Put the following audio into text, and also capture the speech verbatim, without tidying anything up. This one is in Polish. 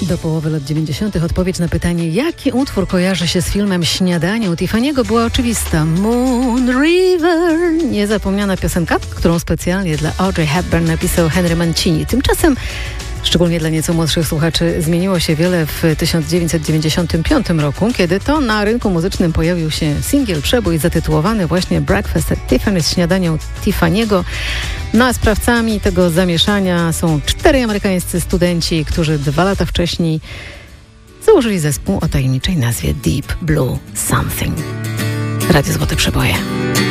Do połowy lat dziewięćdziesiątych odpowiedź na pytanie, jaki utwór kojarzy się z filmem Śniadanie u Tiffany'ego, była oczywista. Moon River, niezapomniana piosenka, którą specjalnie dla Audrey Hepburn napisał Henry Mancini. Tymczasem, szczególnie dla nieco młodszych słuchaczy, zmieniło się wiele w tysiąc dziewięćset dziewięćdziesiątym piątym roku, kiedy to na rynku muzycznym pojawił się singiel przebój zatytułowany właśnie Breakfast at Tiffany's, Śniadanie u Tiffany'ego. No a sprawcami tego zamieszania są cztery amerykańscy studenci, którzy dwa lata wcześniej założyli zespół o tajemniczej nazwie Deep Blue Something. Radio Złote Przeboje.